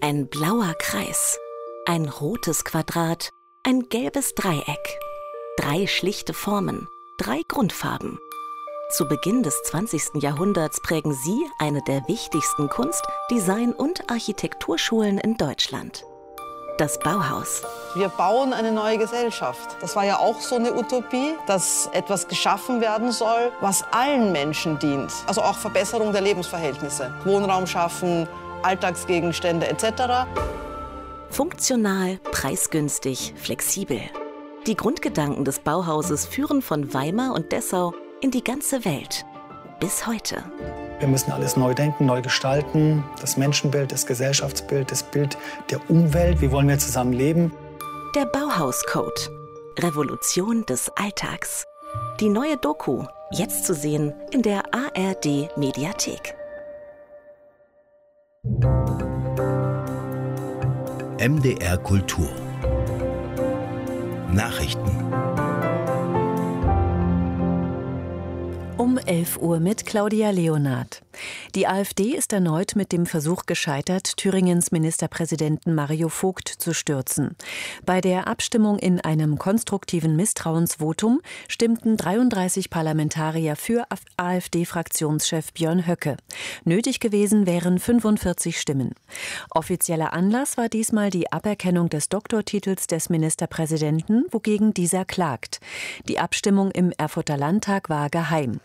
Ein blauer Kreis, ein rotes Quadrat, ein gelbes Dreieck. 3 schlichte Formen, 3 Grundfarben. Zu Beginn des 20. Jahrhunderts prägen sie eine der wichtigsten Kunst-, Design- und Architekturschulen in Deutschland. Das Bauhaus. Wir bauen eine neue Gesellschaft. Das war ja auch so eine Utopie, dass etwas geschaffen werden soll, was allen Menschen dient. Also auch Verbesserung der Lebensverhältnisse. Wohnraum schaffen, Alltagsgegenstände etc. Funktional, preisgünstig, flexibel. Die Grundgedanken des Bauhauses führen von Weimar und Dessau in die ganze Welt. Bis heute. Wir müssen alles neu denken, neu gestalten. Das Menschenbild, das Gesellschaftsbild, das Bild der Umwelt. Wie wollen wir zusammen leben? Der Bauhauscode. Revolution des Alltags. Die neue Doku, jetzt zu sehen in der ARD-Mediathek. MDR Kultur. Nachrichten. Um 11 Uhr mit Claudia Leonard. Die AfD ist erneut mit dem Versuch gescheitert, Thüringens Ministerpräsidenten Mario Vogt zu stürzen. Bei der Abstimmung in einem konstruktiven Misstrauensvotum stimmten 33 Parlamentarier für AfD-Fraktionschef Björn Höcke. Nötig gewesen wären 45 Stimmen. Offizieller Anlass war diesmal die Aberkennung des Doktortitels des Ministerpräsidenten, wogegen dieser klagt. Die Abstimmung im Erfurter Landtag war geheim.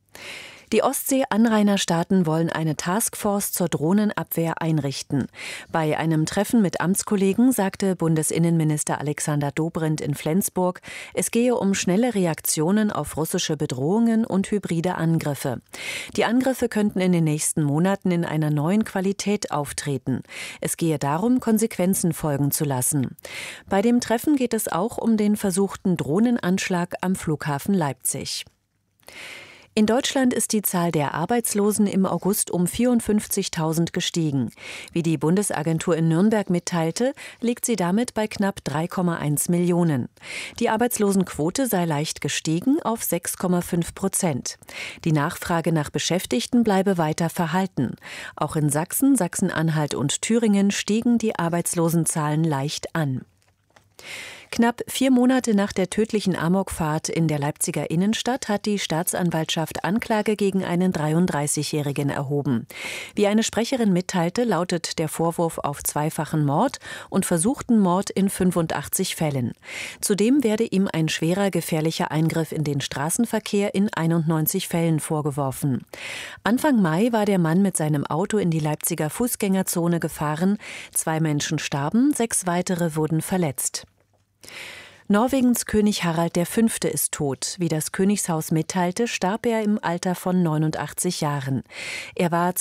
Die Ostsee-Anrainerstaaten wollen eine Taskforce zur Drohnenabwehr einrichten. Bei einem Treffen mit Amtskollegen sagte Bundesinnenminister Alexander Dobrindt in Flensburg, es gehe um schnelle Reaktionen auf russische Bedrohungen und hybride Angriffe. Die Angriffe könnten in den nächsten Monaten in einer neuen Qualität auftreten. Es gehe darum, Konsequenzen folgen zu lassen. Bei dem Treffen geht es auch um den versuchten Drohnenanschlag am Flughafen Leipzig. In Deutschland ist die Zahl der Arbeitslosen im August um 54.000 gestiegen. Wie die Bundesagentur in Nürnberg mitteilte, liegt sie damit bei knapp 3,1 Millionen. Die Arbeitslosenquote sei leicht gestiegen auf 6,5%. Die Nachfrage nach Beschäftigten bleibe weiter verhalten. Auch in Sachsen, Sachsen-Anhalt und Thüringen stiegen die Arbeitslosenzahlen leicht an. Knapp 4 Monate nach der tödlichen Amokfahrt in der Leipziger Innenstadt hat die Staatsanwaltschaft Anklage gegen einen 33-Jährigen erhoben. Wie eine Sprecherin mitteilte, lautet der Vorwurf auf zweifachen Mord und versuchten Mord in 85 Fällen. Zudem werde ihm ein schwerer gefährlicher Eingriff in den Straßenverkehr in 91 Fällen vorgeworfen. Anfang Mai war der Mann mit seinem Auto in die Leipziger Fußgängerzone gefahren. 2 Menschen starben, 6 weitere wurden verletzt. Norwegens König Harald V. ist tot. Wie das Königshaus mitteilte, starb er im Alter von 89 Jahren. Er war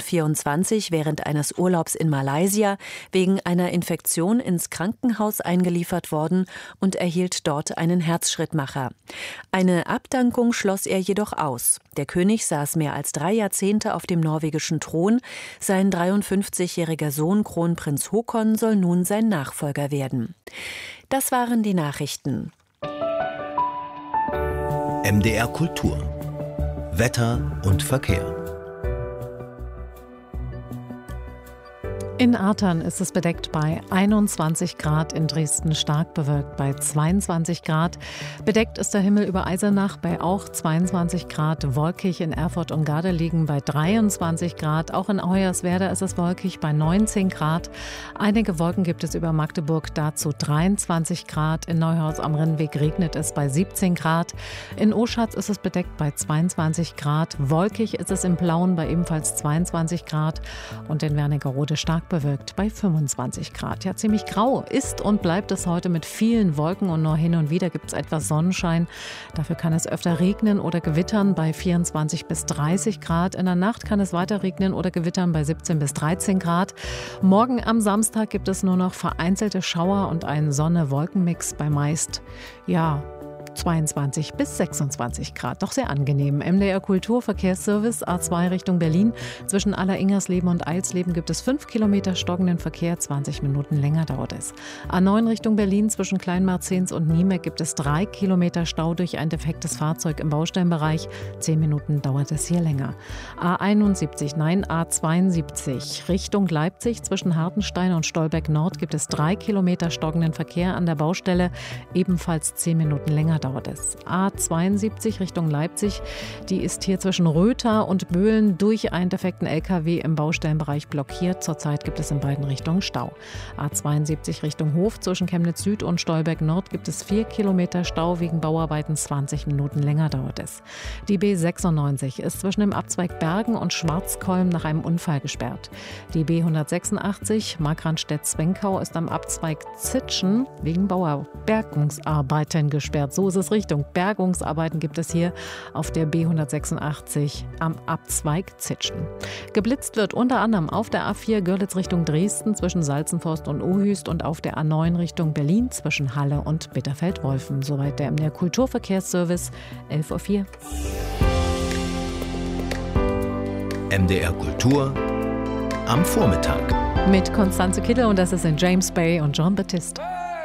2024 während eines Urlaubs in Malaysia wegen einer Infektion ins Krankenhaus eingeliefert worden und erhielt dort einen Herzschrittmacher. Eine Abdankung schloss er jedoch aus. Der König saß mehr als 3 Jahrzehnte auf dem norwegischen Thron. Sein 53-jähriger Sohn Kronprinz Haakon soll nun sein Nachfolger werden. Das waren die Nachrichten. MDR Kultur. Wetter und Verkehr. In Artern ist es bedeckt bei 21 Grad, in Dresden stark bewölkt bei 22 Grad. Bedeckt ist der Himmel über Eisenach bei auch 22 Grad. Wolkig in Erfurt und Gardelegen bei 23 Grad. Auch in Hoyerswerda ist es wolkig bei 19 Grad. Einige Wolken gibt es über Magdeburg, dazu 23 Grad. In Neuhaus am Rennweg regnet es bei 17 Grad. In Oschatz ist es bedeckt bei 22 Grad. Wolkig ist es in Plauen bei ebenfalls 22 Grad. Und in Wernigerode stark bewölkt bei 25 Grad. Ja, ziemlich grau ist und bleibt es heute mit vielen Wolken und nur hin und wieder gibt es etwas Sonnenschein. Dafür kann es öfter regnen oder gewittern bei 24 bis 30 Grad. In der Nacht kann es weiter regnen oder gewittern bei 17 bis 13 Grad. Morgen am Samstag gibt es nur noch vereinzelte Schauer und einen Sonne-Wolken-Mix bei meist, 22 bis 26 Grad. Doch sehr angenehm. MDR Kulturverkehrsservice A2 Richtung Berlin. Zwischen Alleringersleben und Eilsleben gibt es 5 Kilometer stockenden Verkehr. 20 Minuten länger dauert es. A9 Richtung Berlin zwischen Kleinmarzens und Niemek gibt es 3 Kilometer Stau durch ein defektes Fahrzeug im Baustellenbereich. 10 Minuten dauert es hier länger. A72 Richtung Leipzig zwischen Hartenstein und Stolberg Nord gibt es 3 Kilometer stockenden Verkehr an der Baustelle. Ebenfalls 10 Minuten länger dauert es. A72 Richtung Leipzig, die ist hier zwischen Rötha und Böhlen durch einen defekten LKW im Baustellenbereich blockiert. Zurzeit gibt es in beiden Richtungen Stau. A72 Richtung Hof zwischen Chemnitz Süd und Stolberg Nord gibt es 4 Kilometer Stau wegen Bauarbeiten. 20 Minuten länger dauert es. Die B96 ist zwischen dem Abzweig Bergen und Schwarzkolm nach einem Unfall gesperrt. Die B186 Markranstädt-Zwenkau ist am Abzweig Zitschen wegen Bergungsarbeiten gesperrt. So ist es Richtung. Bergungsarbeiten gibt es hier auf der B186 am Abzweig Zitschen. Geblitzt wird unter anderem auf der A4 Görlitz Richtung Dresden zwischen Salzenforst und Ohüst und auf der A9 Richtung Berlin zwischen Halle und Bitterfeld-Wolfen. Soweit der MDR Kulturverkehrsservice, 11:04 Uhr. MDR Kultur am Vormittag. Mit Constanze Kidde und das ist in James Bay und John Baptiste.